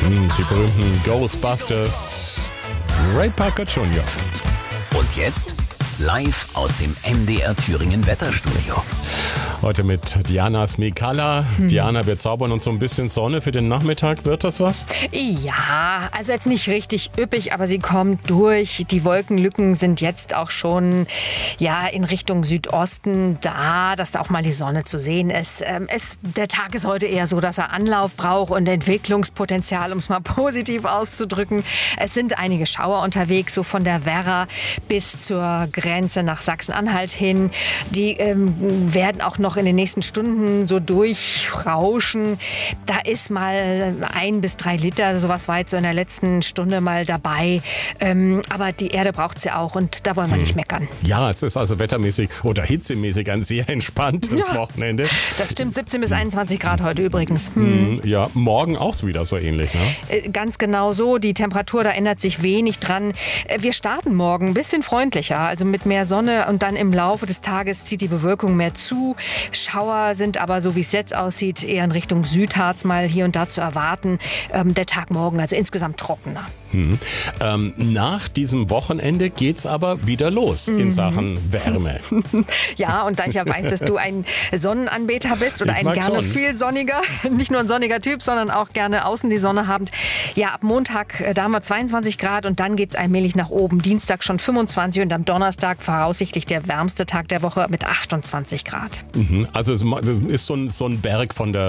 Die berühmten Ghostbusters. Ray Parker Jr. Und jetzt live aus dem MDR Thüringen Wetterstudio. Heute mit Diana Smikala. Diana, wir zaubern uns so ein bisschen Sonne für den Nachmittag. Wird das was? Ja, also jetzt nicht richtig üppig, aber sie kommt durch. Die Wolkenlücken sind jetzt auch schon in Richtung Südosten da, dass da auch mal die Sonne zu sehen ist. Der Tag ist heute eher so, dass er Anlauf braucht und Entwicklungspotenzial, um es mal positiv auszudrücken. Es sind einige Schauer unterwegs, so von der Werra bis zur Grenze nach Sachsen-Anhalt hin. Die werden auch noch in den nächsten Stunden so durchrauschen. Da ist mal 1 bis 3 Liter, sowas war jetzt so in der letzten Stunde mal dabei. Aber die Erde braucht sie auch und da wollen wir nicht meckern. Ja, es ist also wettermäßig oder hitzemäßig ein sehr entspanntes Wochenende. Das stimmt, 17 bis 21 Grad heute übrigens. Ja, morgen auch wieder so ähnlich, ne? Ganz genau so. Die Temperatur, da ändert sich wenig dran. Wir starten morgen ein bisschen freundlicher, also mit mehr Sonne und dann im Laufe des Tages zieht die Bewölkung mehr zu. Schauer sind aber, so wie es jetzt aussieht, eher in Richtung Südharz mal hier und da zu erwarten. Der Tag morgen also insgesamt trockener. Nach diesem Wochenende geht's aber wieder los in Sachen Wärme. Ja, und da ich ja weiß, dass du ein Sonnenanbeter bist oder ein gerne viel sonniger, nicht nur ein sonniger Typ, sondern auch gerne außen die Sonne habend. Ja, ab Montag, da haben wir 22 Grad und dann geht's allmählich nach oben. Dienstag schon 25 und am Donnerstag voraussichtlich der wärmste Tag der Woche mit 28 Grad. Also es ist so ein Berg von der